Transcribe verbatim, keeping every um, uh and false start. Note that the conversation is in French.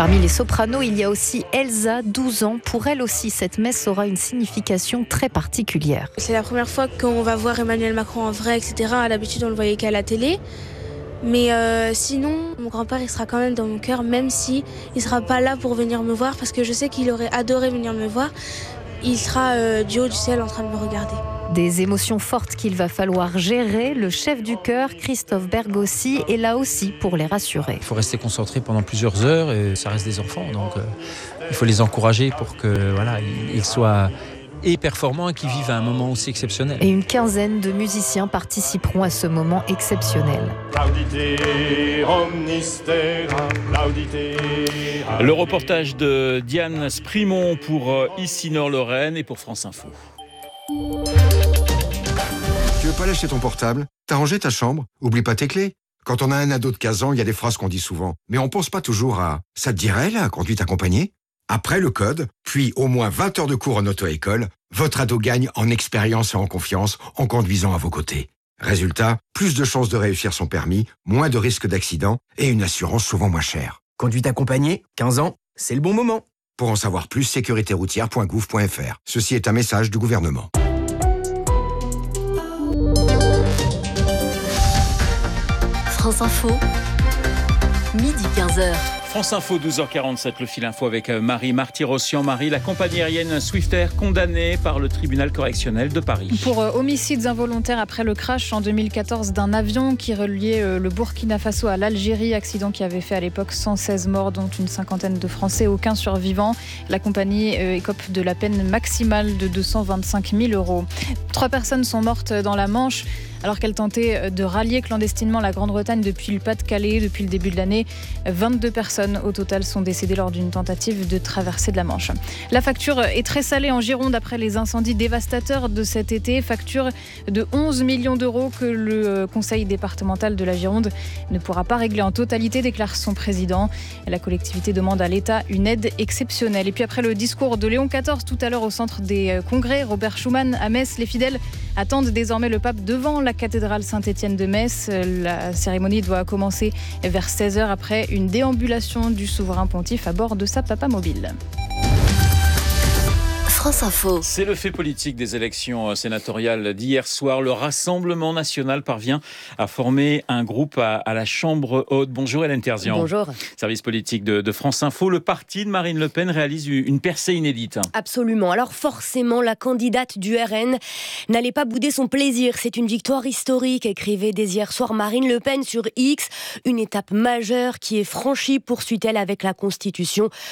Parmi les sopranos, il y a aussi Elsa, douze ans. Pour elle aussi, cette messe aura une signification très particulière. C'est la première fois qu'on va voir Emmanuel Macron en vrai, et cetera. À l'habitude, on le voyait qu'à la télé. Mais euh, sinon, mon grand-père, il sera quand même dans mon cœur, même si il sera pas là pour venir me voir, parce que je sais qu'il aurait adoré venir me voir. Il sera euh, du haut du ciel en train de me regarder. Des émotions fortes qu'il va falloir gérer. Le chef du chœur, Christophe Bergossi, est là aussi pour les rassurer. Il faut rester concentré pendant plusieurs heures et ça reste des enfants, donc euh, il faut les encourager pour que voilà, ils soient et performants et qu'ils vivent un moment aussi exceptionnel. Et une quinzaine de musiciens participeront à ce moment exceptionnel. Le reportage de Diane Sprimont pour Ici Nord-Lorraine et pour France Info. Tu veux pas lâcher ton portable ? T'as rangé ta chambre ? Oublie pas tes clés. Quand on a un ado de quinze ans, il y a des phrases qu'on dit souvent. Mais on pense pas toujours à « ça te dirait, la conduite accompagnée ?» Après le code, puis au moins vingt heures de cours en auto-école, votre ado gagne en expérience et en confiance en conduisant à vos côtés. Résultat, plus de chances de réussir son permis, moins de risques d'accident et une assurance souvent moins chère. Conduite accompagnée, quinze ans, c'est le bon moment. Pour en savoir plus, sécurité routière point gouv point f r. Ceci est un message du gouvernement. France Info, midi quinze heures. France Info, douze heures quarante-sept, le fil info avec Marie Marty-Rossian. Marie, la compagnie aérienne Swiftair condamnée par le tribunal correctionnel de Paris. Pour euh, homicides involontaires après le crash en deux mille quatorze d'un avion qui reliait euh, le Burkina Faso à l'Algérie, accident qui avait fait à l'époque cent seize morts, dont une cinquantaine de Français, aucun survivant. La compagnie euh, écope de la peine maximale de deux cent vingt-cinq mille euros. Trois personnes sont mortes dans la Manche alors qu'elles tentaient de rallier clandestinement la Grande-Bretagne depuis le Pas-de-Calais. Depuis le début de l'année, vingt-deux personnes au total sont décédées lors d'une tentative de traversée de la Manche. La facture est très salée en Gironde après les incendies dévastateurs de cet été. Facture de onze millions d'euros que le conseil départemental de la Gironde ne pourra pas régler en totalité, déclare son président. La collectivité demande à l'État une aide exceptionnelle. Et puis après le discours de Léon quatorze tout à l'heure au centre des congrès, Robert Schuman à Metz, les fidèles attendent désormais le pape devant la cathédrale Saint-Étienne de Metz. La cérémonie doit commencer vers seize heures après une déambulation du souverain pontife à bord de sa papamobile. France Info. C'est le fait politique des élections sénatoriales d'hier soir. Le Rassemblement national parvient à former un groupe à, à la Chambre haute. Bonjour Hélène Terzian. Bonjour. Service politique de, de France Info. Le parti de Marine Le Pen réalise une percée inédite. Absolument. Alors forcément, la candidate du R N n'allait pas bouder son plaisir. C'est une victoire historique, écrivait dès hier soir Marine Le Pen sur X. Une étape majeure qui est franchie, poursuit-elle, avec la Constitution.